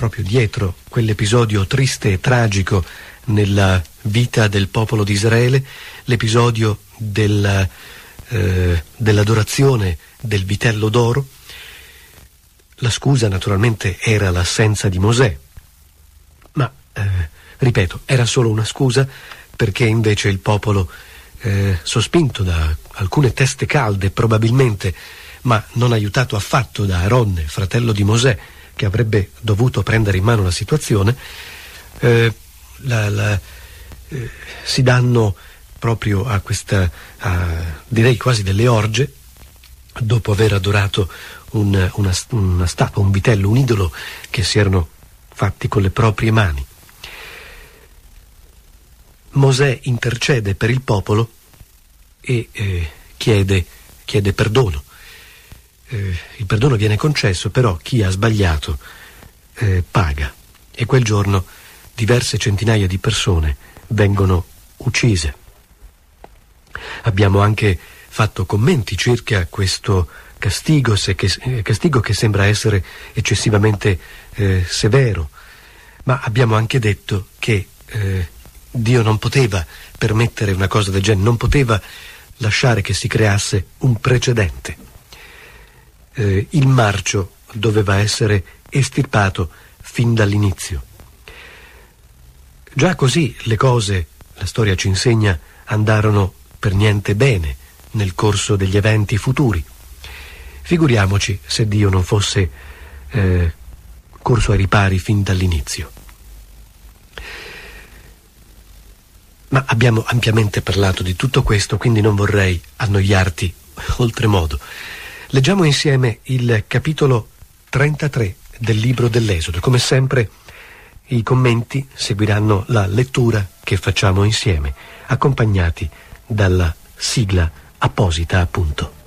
proprio dietro quell'episodio triste e tragico nella vita del popolo di Israele, l'episodio dell'adorazione del vitello d'oro. La scusa naturalmente era l'assenza di Mosè, ma ripeto, era solo una scusa, perché invece il popolo, sospinto da alcune teste calde probabilmente, ma non aiutato affatto da Aronne, fratello di Mosè, che avrebbe dovuto prendere in mano la situazione, si danno proprio a questa, direi quasi delle orge, dopo aver adorato una statua, un vitello, un idolo che si erano fatti con le proprie mani. Mosè intercede per il popolo e chiede perdono. Il perdono viene concesso, però chi ha sbagliato paga, e quel giorno diverse centinaia di persone vengono uccise. Abbiamo anche fatto commenti circa questo castigo che sembra essere eccessivamente severo, ma abbiamo anche detto che Dio non poteva permettere una cosa del genere, non poteva lasciare che si creasse un precedente. Il marcio doveva essere estirpato fin dall'inizio. Già così le cose, la storia ci insegna, andarono per niente bene nel corso degli eventi futuri. Figuriamoci se Dio non fosse corso ai ripari fin dall'inizio. Ma abbiamo ampiamente parlato di tutto questo, quindi non vorrei annoiarti oltremodo. Leggiamo insieme il capitolo 33 del libro dell'Esodo. Come sempre i commenti seguiranno la lettura che facciamo insieme, accompagnati dalla sigla apposita, appunto.